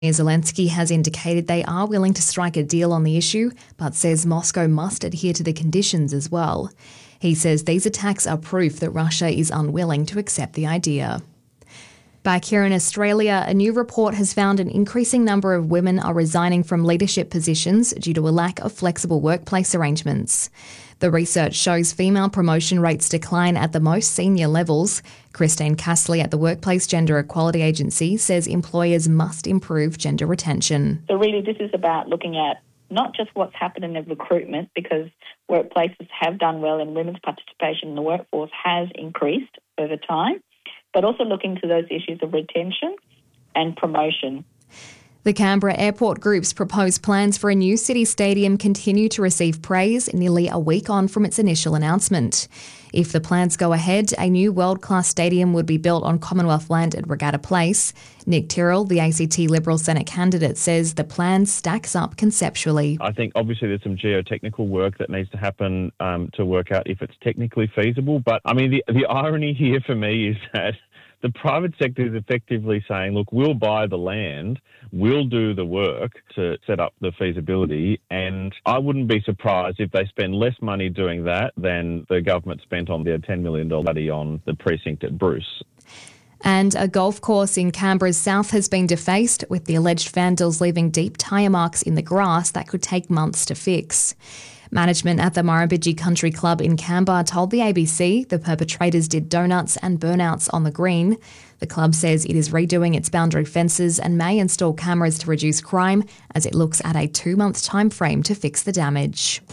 Zelensky has indicated they are willing to strike a deal on the issue, but says Moscow must adhere to the conditions as well. He says these attacks are proof that Russia is unwilling to accept the idea. Back here in Australia, a new report has found an increasing number of women are resigning from leadership positions due to a lack of flexible workplace arrangements. The research shows female promotion rates decline at the most senior levels. Christine Castley at the Workplace Gender Equality Agency says employers must improve gender retention. So really this is about looking at not just what's happened in the recruitment, because workplaces have done well and women's participation in the workforce has increased over time, but also looking to those issues of retention and promotion. The Canberra Airport Group's proposed plans for a new city stadium continue to receive praise nearly a week on from its initial announcement. If the plans go ahead, a new world-class stadium would be built on Commonwealth land at Regatta Place. Nick Tyrrell, the ACT Liberal Senate candidate, says the plan stacks up conceptually. I think obviously there's some geotechnical work that needs to happen to work out if it's technically feasible. But I mean, the irony here for me is that the private sector is effectively saying, look, we'll buy the land, we'll do the work to set up the feasibility, and I wouldn't be surprised if they spend less money doing that than the government spent on their $10 million study on the precinct at Bruce. And a golf course in Canberra's south has been defaced, with the alleged vandals leaving deep tyre marks in the grass that could take months to fix. Management at the Murrumbidgee Country Club in Canberra told the ABC the perpetrators did donuts and burnouts on the green. The club says it is redoing its boundary fences and may install cameras to reduce crime as it looks at a 2-month time frame to fix the damage.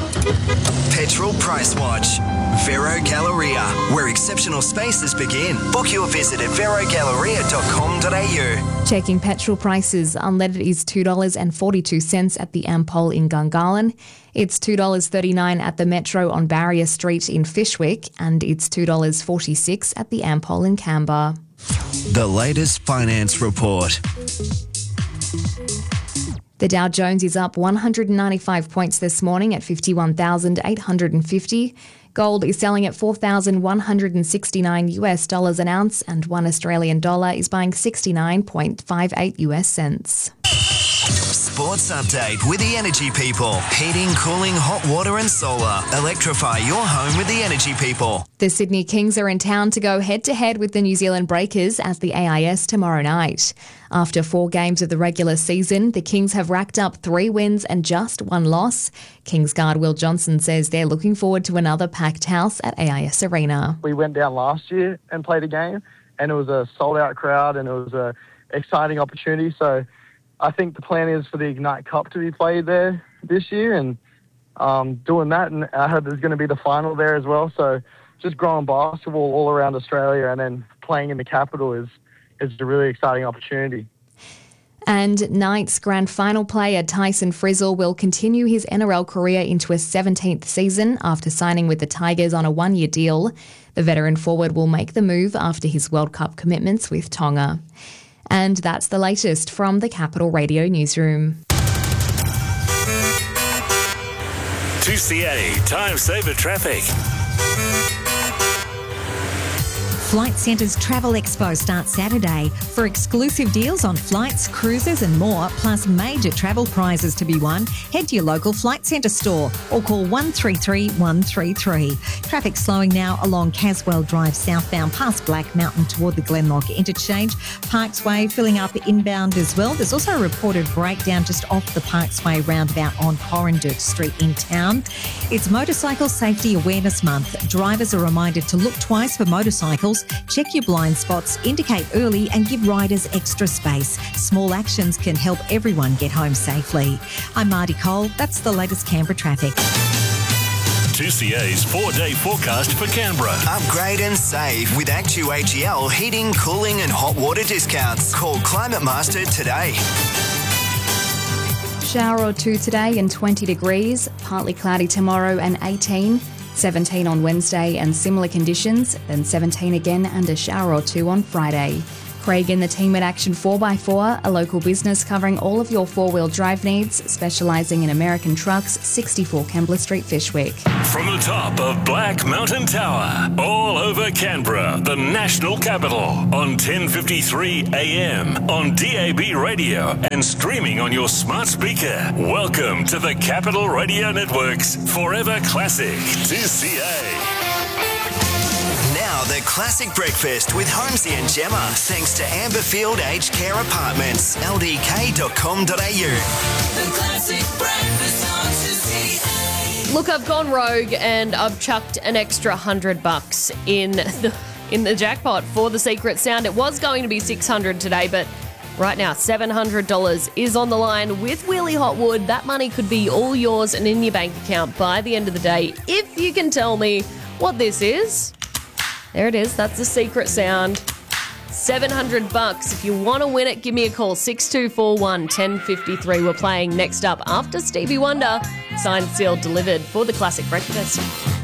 Petrol Price Watch. Vero Galleria, where exceptional spaces begin. Book your visit at verogalleria.com.au. Checking petrol prices, unleaded is $2.42 at the Ampol in Gungahlin. It's $2.39 at the Metro on Barrier Street in Fyshwick, and it's $2.46 at the Ampol in Canberra. The latest finance report. The Dow Jones is up 195 points this morning at 51,850. Gold is selling at $4,169 an ounce, and $1 Australian dollar is buying 69.58 US cents. Sports update with the Energy People. Heating, cooling, hot water and solar. Electrify your home with the Energy People. The Sydney Kings are in town to go head-to-head with the New Zealand Breakers at the AIS tomorrow night. After 4 games of the regular season, the Kings have racked up 3 wins and just 1 loss. Kings guard Will Johnson says they're looking forward to another packed house at AIS Arena. We went down last year and played a game, and it was a sold-out crowd and it was an exciting opportunity. So I think the plan is for the Ignite Cup to be played there this year, and doing that, and I heard there's going to be the final there as well. So just growing basketball all around Australia and then playing in the capital is a really exciting opportunity. And Knights grand final player Tyson Frizzell will continue his NRL career into his 17th season after signing with the Tigers on a 1-year deal. The veteran forward will make the move after his World Cup commitments with Tonga. And that's the latest from the Capital Radio newsroom. 2CA Time Saver Traffic. Flight Centre's Travel Expo starts Saturday. For exclusive deals on flights, cruises and more, plus major travel prizes to be won, head to your local Flight Centre store or call 133 133. Traffic slowing now along Caswell Drive southbound past Black Mountain toward the Glenlock Interchange. Parks Way filling up inbound as well. There's also a reported breakdown just off the Parks Way roundabout on Corrandirt Street in town. It's Motorcycle Safety Awareness Month. Drivers are reminded to look twice for motorcycles, check your blind spots, indicate early and give riders extra space. Small actions can help everyone get home safely. I'm Marty Cole. That's the latest Canberra traffic. 2CA's 4-day forecast for Canberra. Upgrade and save with Actu-AGL heating, cooling and hot water discounts. Call Climate Master today. Shower or 2 today and 20 degrees. Partly cloudy tomorrow and 18. 17 on Wednesday and similar conditions, then 17 again and a shower or 2 on Friday. Craig and the team at Action 4x4, a local business covering all of your four-wheel drive needs, specialising in American trucks, 64 Kembla Street, Fyshwick. From the top of Black Mountain Tower, all over Canberra, the national capital, on 1053 AM, on DAB radio and streaming on your smart speaker. Welcome to the Capital Radio Network's Forever Classic 2CA. Now the Classic Breakfast with Holmesy and Gemma, thanks to Amberfield Aged Care Apartments, ldk.com.au. The Classic Breakfast on 2CA. Look, I've gone rogue and I've chucked an extra $100 in the jackpot for the secret sound. It was going to be $600 today, but right now $700 is on the line with Wheelie Hotwood. That money could be all yours and in your bank account by the end of the day if you can tell me what this is. There it is. That's the secret sound. $700. If you want to win it, give me a call. 6241 1053. We're playing next up after Stevie Wonder. Signed, sealed, delivered for the Classic Breakfast.